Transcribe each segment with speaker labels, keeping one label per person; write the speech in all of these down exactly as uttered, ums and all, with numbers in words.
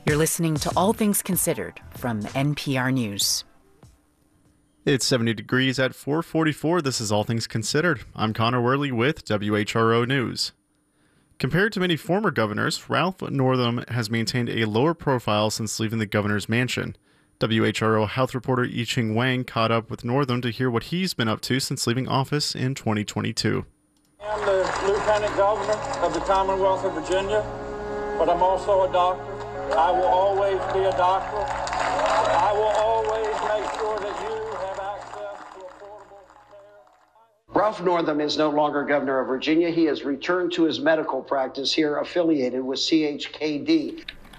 Speaker 1: You're listening to All Things Considered from N P R News.
Speaker 2: It's seventy degrees at four forty-four. This is All Things Considered. I'm Connor Worley with W H R O News. Compared to many former governors, Ralph Northam has maintained a lower profile since leaving the governor's mansion. W H R O health reporter Yi-Ching Wang caught up with Northam to hear what he's been up to since leaving office in twenty twenty-two.
Speaker 3: I'm the Lieutenant Governor of the Commonwealth of Virginia, but I'm also a doctor. I will always be a doctor. I will always make sure that you have access to affordable care.
Speaker 4: Ralph Northam is no longer governor of Virginia. He has returned to his medical practice here, affiliated with C H K D.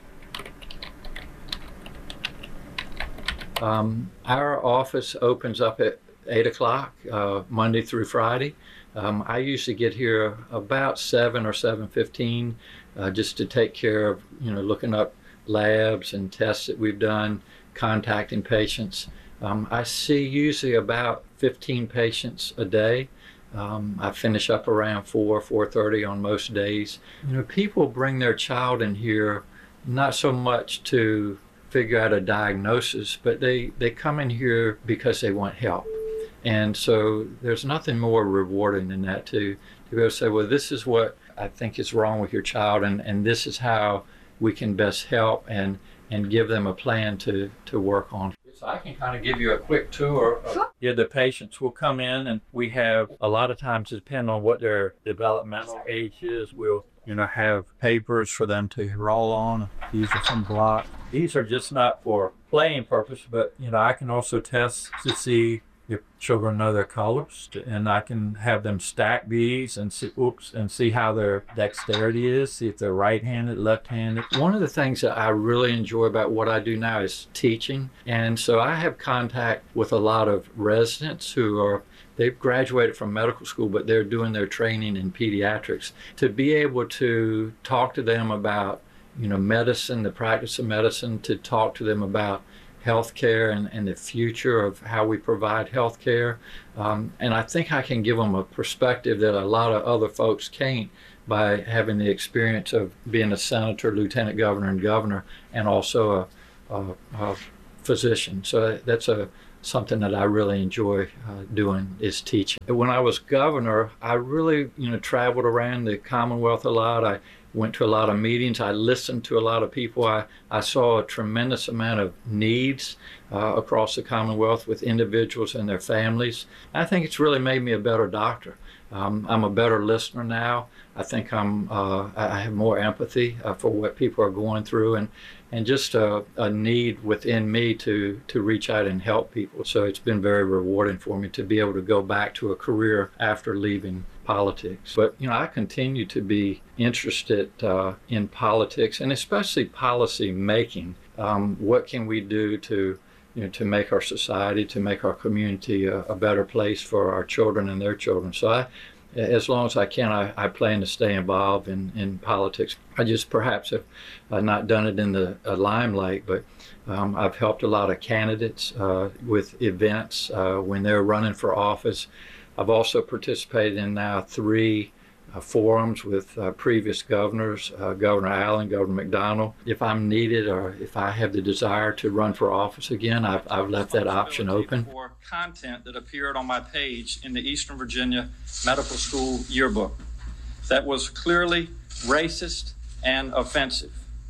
Speaker 5: Um, our office opens up at eight o'clock, uh, Monday through Friday. Um, I usually get here about seven or seven fifteen, uh, just to take care of, you know, looking up labs and tests that we've done, contacting patients. Um, I see usually about fifteen patients a day. Um, I finish up around four, four thirty on most days. You know, people bring their child in here not so much to figure out a diagnosis, but they, they come in here because they want help. And so there's nothing more rewarding than that, to, to be able to say, well, this is what I think is wrong with your child, and, and this is how we can best help and, and give them a plan to, to work on. So I can kind of give you a quick tour of, yeah, the patients will come in, and we have a lot of times, depending on what their developmental age is, we'll, you know, have papers for them to roll on. These are some blocks. These are just not for playing purpose, but, you know, I can also test to see if children know their colors, and I can have them stack these and see, oops, and see how their dexterity is, see if they're right-handed, left-handed. One of the things that I really enjoy about what I do now is teaching. And so I have contact with a lot of residents who are, they've graduated from medical school, but they're doing their training in pediatrics. To be able to talk to them about, you know, medicine, the practice of medicine, to talk to them about healthcare and, and the future of how we provide healthcare. Um, and I think I can give them a perspective that a lot of other folks can't, by having the experience of being a senator, lieutenant governor, and governor, and also a, a, a physician. So that's a something that I really enjoy uh, doing, is teaching. When I was governor, I really, you know, traveled around the Commonwealth a lot. I went to a lot of meetings. I listened to a lot of people. I, I saw a tremendous amount of needs uh, across the Commonwealth with individuals and their families. I think it's really made me a better doctor. Um, I'm a better listener now. I think I'm, uh, I have more empathy uh, for what people are going through, and, and just a, a need within me to, to reach out and help people. So it's been very rewarding for me to be able to go back to a career after leaving politics. But, you know, I continue to be interested uh, in politics, and especially policy making. Um, what can we do to, you know, to make our society, to make our community a, a better place for our children and their children? So I, as long as I can, I, I plan to stay involved in, in politics. I just perhaps have uh, not done it in the uh, limelight, but um, I've helped a lot of candidates uh, with events uh, when they're running for office. I've also participated in now three uh, forums with uh, previous governors, uh, Governor Allen, Governor McDonald. If I'm needed, or if I have the desire to run for office again, I've, I've left that option open.
Speaker 3: For content that appeared on my page in the Eastern Virginia Medical School yearbook that was clearly racist and offensive.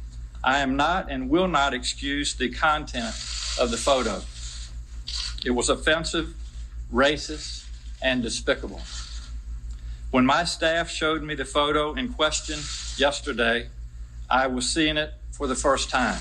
Speaker 3: I am not and will not excuse the content of the photo. It was offensive, racist, and despicable. When my staff showed me the photo in question yesterday, I was seeing it for the first time.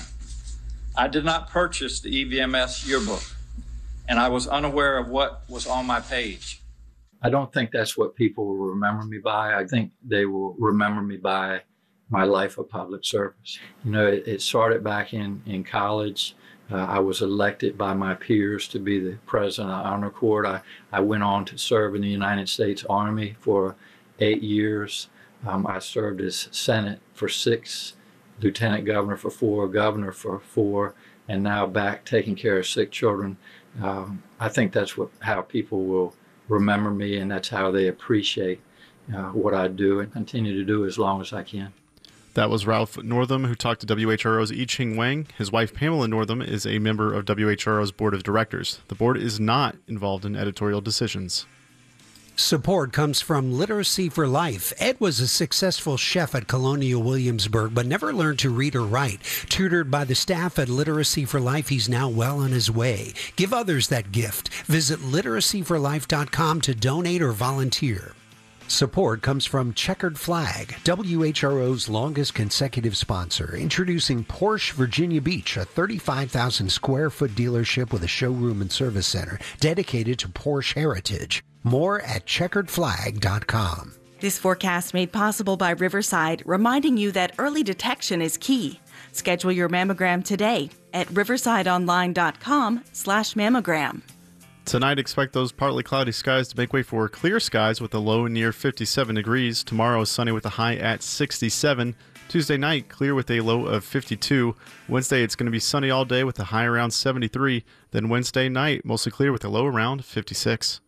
Speaker 3: I did not purchase the E V M S yearbook, and I was unaware of what was on my page.
Speaker 5: I don't think that's what people will remember me by. I think they will remember me by my life of public service. You know, it, it started back in, in college. Uh, I was elected by my peers to be the president of the Honor Corps. I, I went on to serve in the United States Army for eight years. Um, I served as Senate for six, lieutenant governor for four, governor for four, and now back taking care of sick children. Um, I think that's what how people will remember me, and that's how they appreciate uh, what I do and continue to do as long as I can.
Speaker 2: That was Ralph Northam, who talked to W H R O's I-Ching Wang. His wife, Pamela Northam, is a member of W H R O's board of directors. The board is not involved in editorial decisions.
Speaker 6: Support comes from Literacy for Life. Ed was a successful chef at Colonial Williamsburg, but never learned to read or write. Tutored by the staff at Literacy for Life, he's now well on his way. Give others that gift. Visit literacy for life dot com to donate or volunteer. Support comes from Checkered Flag, W H R O's longest consecutive sponsor, introducing Porsche Virginia Beach, a thirty-five thousand square foot dealership with a showroom and service center dedicated to Porsche heritage. More at checkered flag dot com.
Speaker 7: This forecast made possible by Riverside, reminding you that early detection is key. Schedule your mammogram today at riverside online dot com slash mammogram.
Speaker 2: Tonight, expect those partly cloudy skies to make way for clear skies with a low near fifty-seven degrees. Tomorrow, sunny with a high at sixty-seven. Tuesday night, clear with a low of fifty-two. Wednesday, it's going to be sunny all day with a high around seventy-three. Then Wednesday night, mostly clear with a low around fifty-six.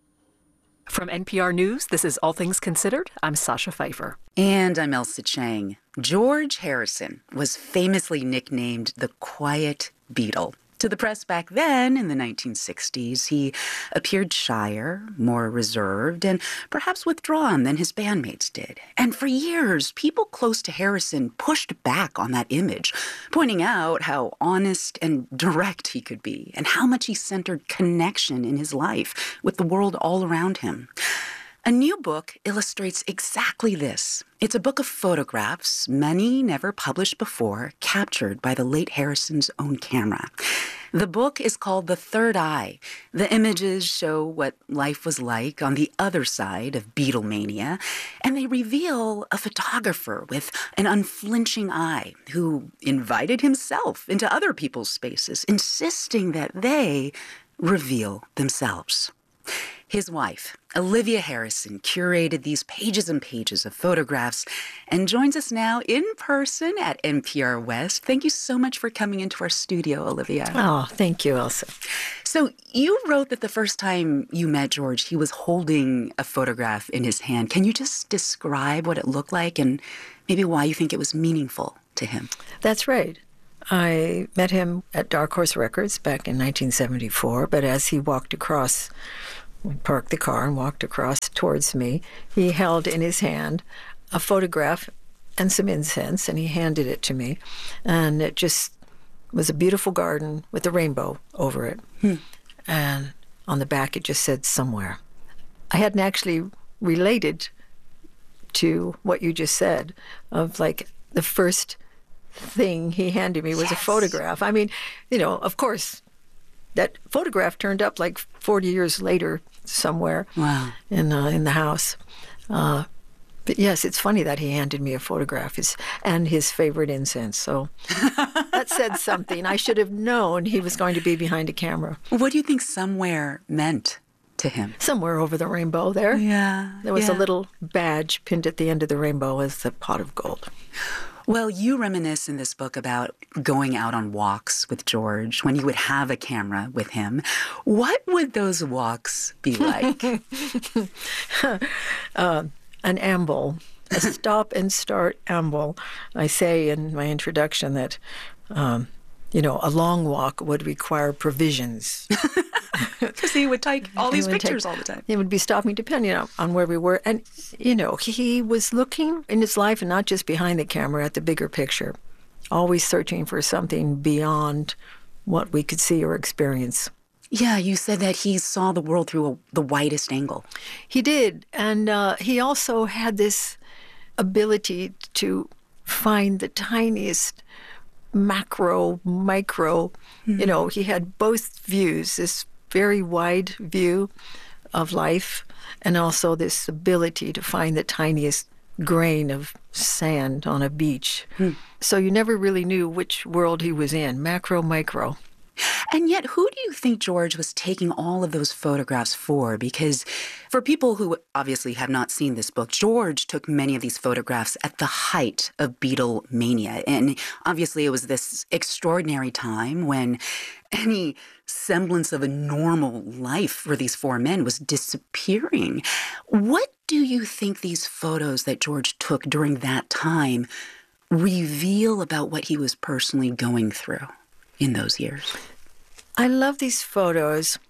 Speaker 8: From N P R News, this is All Things Considered. I'm Sasha Pfeiffer.
Speaker 1: And I'm Elsa Chang. George Harrison was famously nicknamed the Quiet Beatle. To the press back then, in the nineteen sixties, he appeared shyer, more reserved, and perhaps withdrawn than his bandmates did. And for years, people close to Harrison pushed back on that image, pointing out how honest and direct he could be, and how much he centered connection in his life with the world all around him. A new book illustrates exactly this. It's a book of photographs, many never published before, captured by the late Harrison's own camera. The book is called The Third Eye. The images show what life was like on the other side of Beatlemania, and they reveal a photographer with an unflinching eye who invited himself into other people's spaces, insisting that they reveal themselves. His wife, Olivia Harrison, curated these pages and pages of photographs and joins us now in person at N P R West. Thank you so much for coming into our studio, Olivia.
Speaker 9: Oh, thank you, Elsa.
Speaker 1: So you wrote that the first time you met George, he was holding a photograph in his hand. Can you just describe what it looked like and maybe why you think it was meaningful to him?
Speaker 9: That's right. I met him at Dark Horse Records back in nineteen seventy-four, but as he walked across, we parked the car and walked across towards me, he held in his hand a photograph and some incense, and he handed it to me. And it just was a beautiful garden with a rainbow over it. Hmm. And on the back it just said somewhere. I hadn't actually related to what you just said, of like the first thing he handed me was yes. a photograph. I mean, you know, of course, that photograph turned up like forty years later somewhere wow. in uh, in the house. Uh, but yes, it's funny that he handed me a photograph his, and his favorite incense. So that said something. I should have known he was going to be behind a camera.
Speaker 1: What do you think somewhere meant to him?
Speaker 9: Somewhere over the rainbow there.
Speaker 1: Yeah.
Speaker 9: There was
Speaker 1: yeah.
Speaker 9: a little badge pinned at the end of the rainbow as the pot of gold.
Speaker 1: Well, you reminisce in this book about going out on walks with George when you would have a camera with him. What would those walks be like?
Speaker 9: uh, an amble, a stop and start amble. I say in my introduction that, um, you know, a long walk would require provisions.
Speaker 1: Because he would take all these pictures take, all the time.
Speaker 9: He would be stopping depending on, on where we were. And, you know, he was looking in his life and not just behind the camera at the bigger picture, always searching for something beyond what we could see or experience.
Speaker 1: Yeah, you said that he saw the world through a, the widest angle.
Speaker 9: He did. And uh, he also had this ability to find the tiniest macro, micro, mm-hmm. you know, he had both views, this very wide view of life and also this ability to find the tiniest grain of sand on a beach. Hmm. So you never really knew which world he was in, macro, micro.
Speaker 1: And yet, who do you think George was taking all of those photographs for? Because for people who obviously have not seen this book, George took many of these photographs at the height of Beatlemania. And obviously, it was this extraordinary time when any semblance of a normal life for these four men was disappearing. What do you think these photos that George took during that time reveal about what he was personally going through in those years?
Speaker 9: I love these photos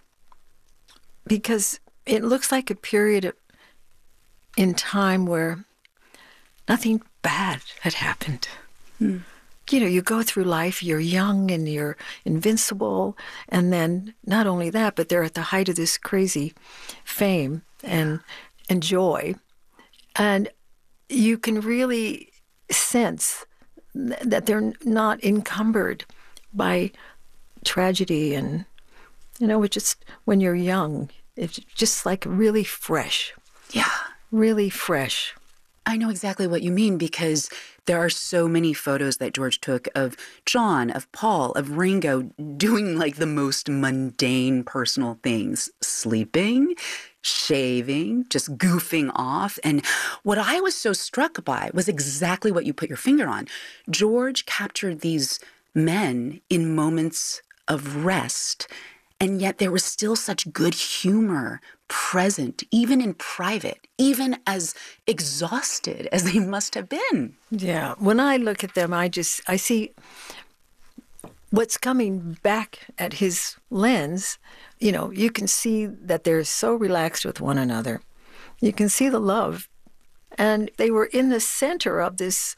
Speaker 9: because it looks like a period in time where nothing bad had happened. Hmm. You know, you go through life, you're young and you're invincible, and then not only that, but they're at the height of this crazy fame and and joy. And you can really sense th- that they're not encumbered by tragedy, and, you know, it's just when you're young, it's just like really fresh.
Speaker 1: Yeah.
Speaker 9: Really fresh.
Speaker 1: I know exactly what you mean, because there are so many photos that George took of John, of Paul, of Ringo doing like the most mundane personal things, sleeping, shaving, just goofing off. And what I was so struck by was exactly what you put your finger on. George captured these men in moments of rest, and yet there was still such good humor present, even in private, even as exhausted as they must have been.
Speaker 9: Yeah. When I look at them, I just, I see what's coming back at his lens. You know, you can see that they're so relaxed with one another. You can see the love. And they were in the center of this,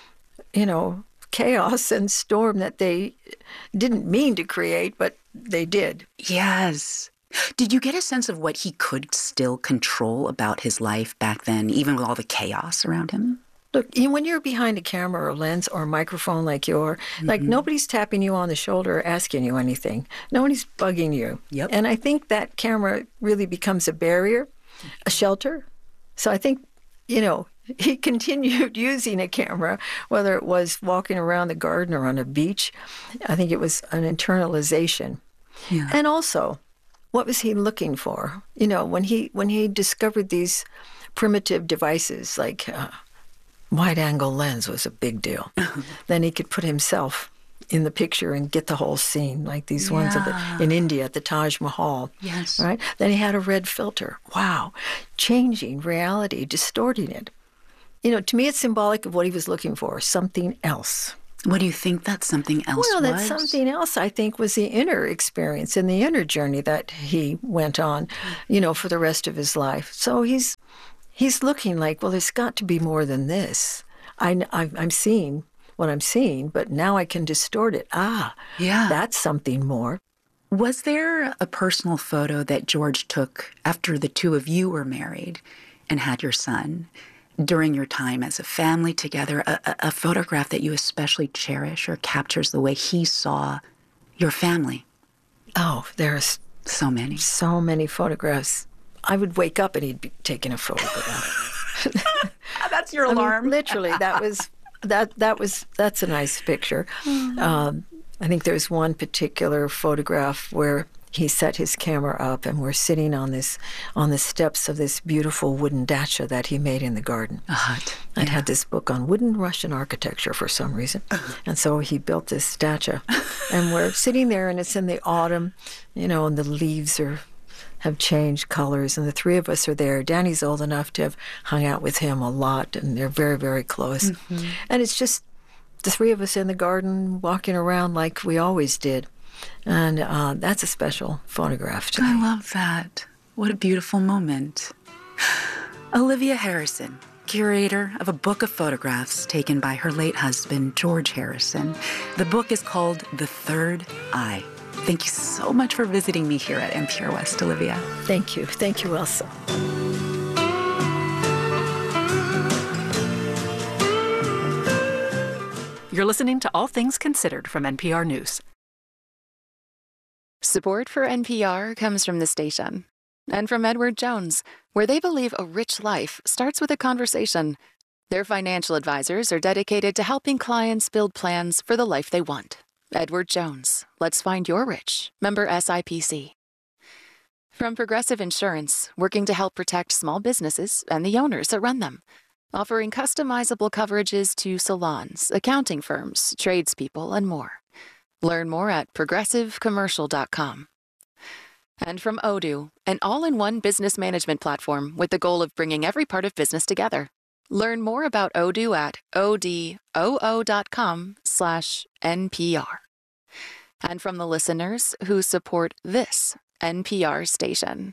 Speaker 9: you know, chaos and storm that they didn't mean to create, but they did.
Speaker 1: Yes. Did you get a sense of what he could still control about his life back then, even with all the chaos around him?
Speaker 9: Look, you, when you're behind a camera or a lens or a microphone like you're, mm-hmm. like nobody's tapping you on the shoulder or asking you anything. Nobody's bugging you.
Speaker 1: Yep.
Speaker 9: And I think that camera really becomes a barrier, a shelter. So I think, you know, he continued using a camera, whether it was walking around the garden or on a beach. I think it was an internalization.
Speaker 1: Yeah.
Speaker 9: And also, what was he looking for? You know, when he when he discovered these primitive devices, like uh, wide-angle lens was a big deal. Then he could put himself in the picture and get the whole scene, like these yeah. ones of the, in India at the Taj Mahal.
Speaker 1: Yes.
Speaker 9: Right? Then he had a red filter. Wow. Changing reality, distorting it. You know, to me, it's symbolic of what he was looking for, something else.
Speaker 1: What do you think that something else
Speaker 9: well,
Speaker 1: was?
Speaker 9: Well, that something else, I think, was the inner experience and the inner journey that he went on, you know, for the rest of his life. So he's he's looking like, well, there's got to be more than this. I, I, I'm seeing what I'm seeing, but now I can distort it. Ah,
Speaker 1: yeah,
Speaker 9: that's something more.
Speaker 1: Was there a personal photo that George took after the two of you were married and had your son, during your time as a family together, a, a, a photograph that you especially cherish or captures the way he saw your family?
Speaker 9: Oh, there's
Speaker 1: so many.
Speaker 9: So many photographs. I would wake up and he'd be taking a photograph.
Speaker 1: That's your
Speaker 9: I
Speaker 1: alarm.
Speaker 9: mean, literally, that was that that was that's a nice picture. Um, I think there's one particular photograph where he set his camera up and we're sitting on this on the steps of this beautiful wooden dacha that he made in the garden.
Speaker 1: A hut.
Speaker 9: I'd
Speaker 1: yeah.
Speaker 9: had this book on wooden Russian architecture for some reason. And so he built this dacha. And we're sitting there and it's in the autumn, you know, and the leaves are have changed colors, and the three of us are there. Danny's old enough to have hung out with him a lot, and they're very, very close. Mm-hmm. And it's just the three of us in the garden walking around like we always did. And uh, that's a special photograph to me.
Speaker 1: I love that. What a beautiful moment. Olivia Harrison, curator of a book of photographs taken by her late husband, George Harrison. The book is called The Third Eye. Thank you so much for visiting me here at N P R West, Olivia.
Speaker 9: Thank you. Thank you, Elsa.
Speaker 8: You're listening to All Things Considered from N P R News.
Speaker 10: Support for N P R comes from the station and from Edward Jones, where they believe a rich life starts with a conversation. Their financial advisors are dedicated to helping clients build plans for the life they want. Edward Jones, let's find your rich. Member S I P C. From Progressive Insurance, working to help protect small businesses and the owners that run them. Offering customizable coverages to salons, accounting firms, tradespeople, and more. Learn more at progressive commercial dot com. And from Odoo, an all-in-one business management platform with the goal of bringing every part of business together. Learn more about Odoo at odoo.com slash NPR. And from the listeners who support this N P R station.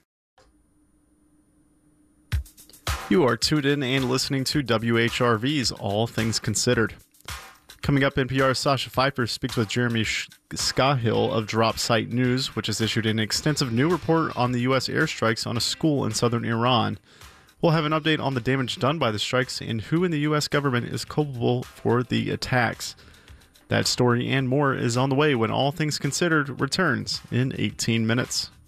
Speaker 2: You are tuned in and listening to W H R V's All Things Considered. Coming up, N P R's Sasha Pfeiffer speaks with Jeremy Scahill of Drop Site News, which has issued an extensive new report on the U S airstrikes on a school in southern Iran. We'll have an update on the damage done by the strikes and who in the U S government is culpable for the attacks. That story and more is on the way when All Things Considered returns in eighteen minutes.